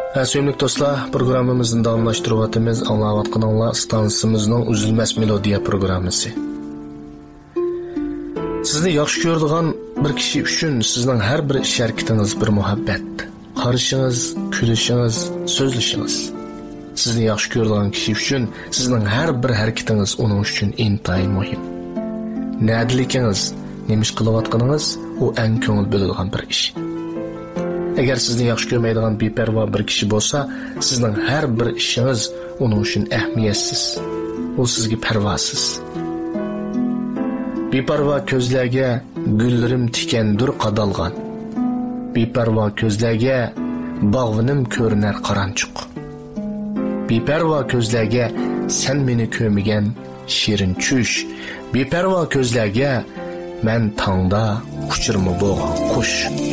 Sevimli dostlar, programımızın davamlaştırıvatımız anlavatqanlar stansimizning uzilmas melodiya programmasi. Sizni yaxshi ko'radigan bir kishi uchun sizning har bir ish harakatingiz bir muhabbat. Qarashingiz, kulishingiz, so'zlashingiz. Sizni yaxshi ko'radigan kishi uchun sizning har bir harakatingiz uning uchun intayin muhim. Nədilikingiz, nima ish qilayotganingiz u eng ko'ngil bo'ladigan bir ish. Agar sizni yaxshi ko'rmaydigan beparvo bir kishi bo'lsa, sizning har bir ishingiz uning uchun ahamiyatsiz. U sizga parvosiz. Beparvo ko'zlarga gullarim tikandur qadalgan. Beparvo ko'zlarga bog'vinim ko'rinar qaranchuq. Beparvo ko'zlarga sen meni ko'rmagan shirin tush. Beparvo ko'zlarga men tongda uchirma bo'lgan qush.